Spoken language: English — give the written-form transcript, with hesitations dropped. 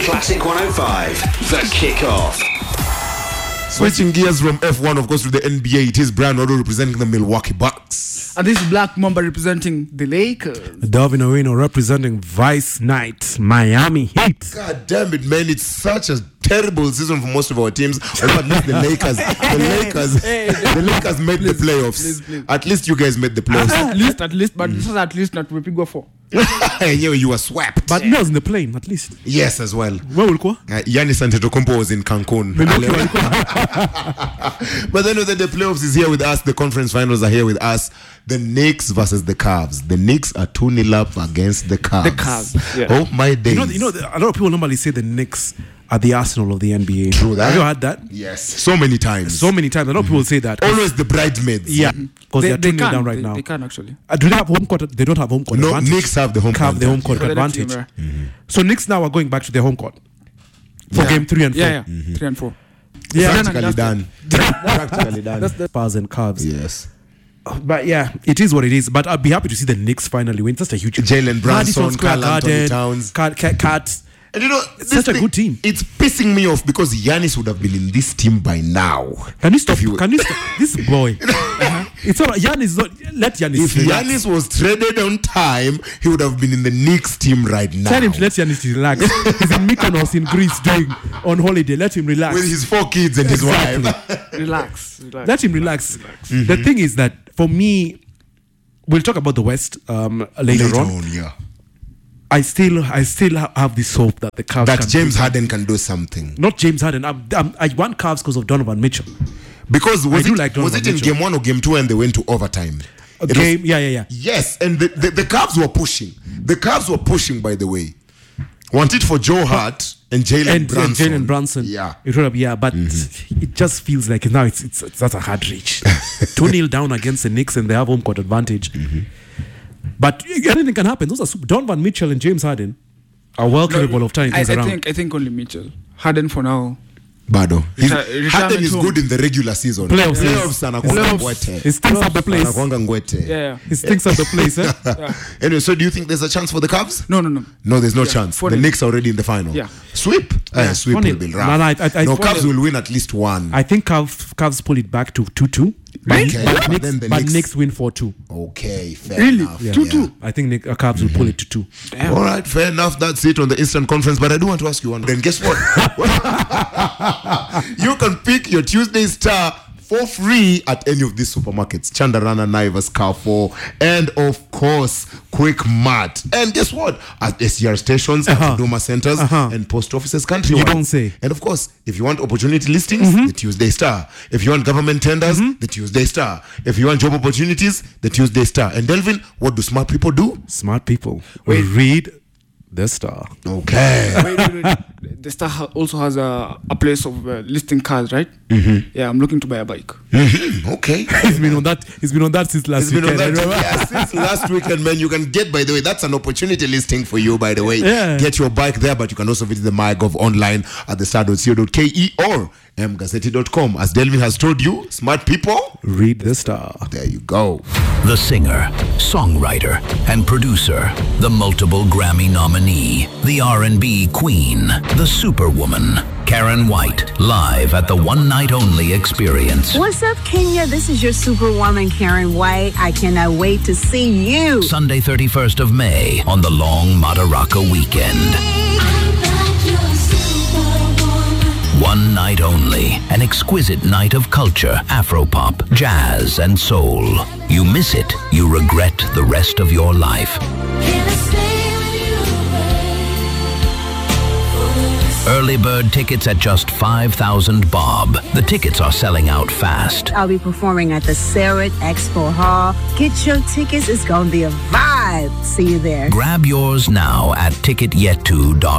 Classic 105, The Kickoff. Switching gears from F1, of course, to the NBA, it is Brian Odo representing the Milwaukee Bucks. And this is Black Mamba representing the Lakers. Darwin Owino representing Vice Knight, Miami Heat. God damn it, man. It's such a terrible season for most of our teams. At least the Lakers made the playoffs. Please. At least you guys made the playoffs. At least, but this is at least not Wepigwa 4. You were swept. But he was in the plane, at least. Yes, as well. Where will go? Giannis Antetokounmpo was in Cancun. But then the playoffs is here with us. The conference finals are here with us. The Knicks versus the Cavs. The Knicks are 2-0 up against the Cavs. The Cavs, yeah. Oh my days. You know, a lot of people normally say the Knicks are the Arsenal of the NBA. True that. Have you heard that? Yes. So many times. A lot of people say that. Always the bridesmaids. Yeah. Because they're 2-0 down right now. They can actually. Do they have home court? They don't have home court advantage. No, Knicks have the home court. Have the home court advantage. So Knicks now are going back to their home court for game 3 and 4. Yeah. 3 and 4. Yeah. Practically done. Practically done. That's the Spurs and Cavs. Yes. But yeah, it is what it is. But I'd be happy to see the Knicks finally win. Just a huge Jalen Brunson, Madison Square Karl Anthony Garden, Towns. Cat. And you know, Such a good team. It's pissing me off because Giannis would have been in this team by now. Can you stop? Can you stop? This boy. It's all right. Giannis, let Giannis. If relax. Giannis was traded on time, he would have been in the Knicks team right now. Tell him to let Giannis relax. He's in Mykonos in Greece doing on holiday. Let him relax. With his 4 kids and his wife. Relax. Let him relax. The thing is that for me, we'll talk about the West later on. Yeah. I still have this hope that the Cavs That can James Harden can do something. Not James Harden. I want Cavs because of Donovan Mitchell. Because was it in Mitchell. game 1 or game 2 and they went to overtime? Yeah. Yes, and the Cavs were pushing. The Cavs were pushing, by the way. Want it for Joe Hart and Jalen Brunson. Yeah. But it just feels like now it's that's a hard reach. 2-0 down against the Knicks and they have home court advantage. But anything can happen. Those are Donovan Mitchell and James Harden are well capable of turning things around. I think only Mitchell. Harden for now. Bado. Harden is home. good in the regular season. Playoffs. He stinks up the place. Yeah. He stinks up the place. Anyway, so do you think there's a chance for the Cavs? No. No, there's no chance. The Knicks are already in the final. Yeah. Sweep. Sweep will be rough. Cavs will win at least one. I think Cavs pull it back to 2-2. But Knicks win 4-2. Okay, fair really? enough. 2-2. I think Cavs will pull it to 2. Damn. All right, fair enough. That's it on the Eastern Conference. But I do want to ask you one. Then guess what? You can pick your Tuesday Star for free at any of these supermarkets: Chandarana, Naivas, Carrefour, and of course Quick Mart. And guess what? At SCR stations, at Doma centers, and post offices countrywide. You don't say. And of course, if you want opportunity listings, the Tuesday Star. If you want government tenders, the Tuesday Star. If you want job opportunities, the Tuesday Star. And Delvin, what do smart people do? Smart people read the Star. Okay. Wait. The Star also has a place of listing cars, right? Yeah, I'm looking to buy a bike. Okay. He's been on that since last weekend. Since last weekend, man. You can get, by the way, that's an opportunity listing for you, by the way. Yeah. Get your bike there, but you can also visit the MyGov online at thestar.co.ke or mgazzetti.com. As Delvin has told you, smart people read the Star. There you go. The singer, songwriter, and producer, the multiple Grammy nominee, the R&B queen, the superwoman, Karen White, live at the One Night Only Experience. What's up, Kenya? This is your superwoman, Karen White. I cannot wait to see you. Sunday, 31st of May on the long Madaraka weekend. One night only, an exquisite night of culture, Afropop, jazz, and soul. You miss it, you regret the rest of your life. Early bird tickets at just 5,000 bob. The tickets are selling out fast. I'll be performing at the Sarit Expo Hall. Get your tickets. It's going to be a vibe. See you there. Grab yours now at ticketyet2.com.